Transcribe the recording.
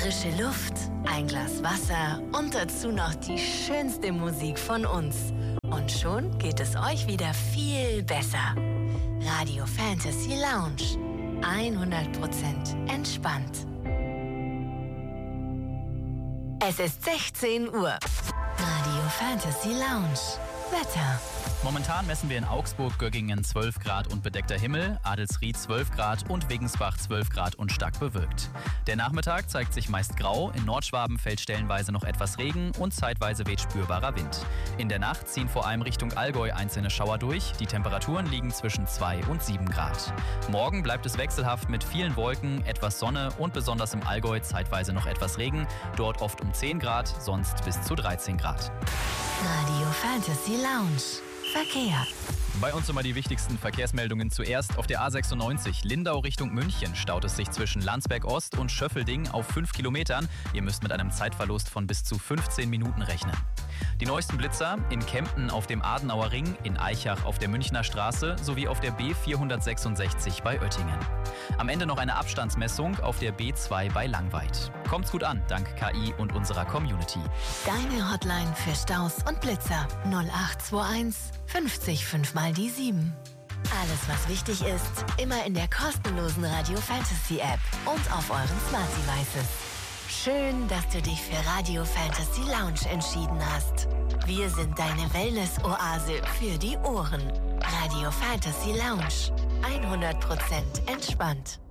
frische Luft, ein Glas Wasser und dazu noch die schönste Musik von uns. Und schon geht es euch wieder viel besser. Radio Fantasy Lounge. 100% entspannt. Es ist 16 Uhr. Radio Fantasy Lounge. Wetter. Momentan messen wir in Augsburg, Göggingen 12 Grad und bedeckter Himmel, Adelsried 12 Grad und Wegensbach 12 Grad und stark bewölkt. Der Nachmittag zeigt sich meist grau, in Nordschwaben fällt stellenweise noch etwas Regen und zeitweise weht spürbarer Wind. In der Nacht ziehen vor allem Richtung Allgäu einzelne Schauer durch, die Temperaturen liegen zwischen 2 und 7 Grad. Morgen bleibt es wechselhaft mit vielen Wolken, etwas Sonne und besonders im Allgäu zeitweise noch etwas Regen, dort oft um 10 Grad, sonst bis zu 13 Grad. Radio Fantasy Lounge. Verkehr. Bei uns immer die wichtigsten Verkehrsmeldungen zuerst. Auf der A96 Lindau Richtung München staut es sich zwischen Landsberg Ost und Schöffelding auf 5 Kilometern. Ihr müsst mit einem Zeitverlust von bis zu 15 Minuten rechnen. Die neuesten Blitzer in Kempten auf dem Adenauer Ring, in Aichach auf der Münchner Straße sowie auf der B466 bei Oettingen. Am Ende noch eine Abstandsmessung auf der B2 bei Langweid. Kommt's gut an, dank KI und unserer Community. Deine Hotline für Staus und Blitzer 0821 50 5 mal die 7. Alles, was wichtig ist, immer in der kostenlosen Radio Fantasy App und auf euren Smart Devices. Schön, dass du dich für Radio Fantasy Lounge entschieden hast. Wir sind deine Wellness-Oase für die Ohren. Radio Fantasy Lounge. 100% entspannt.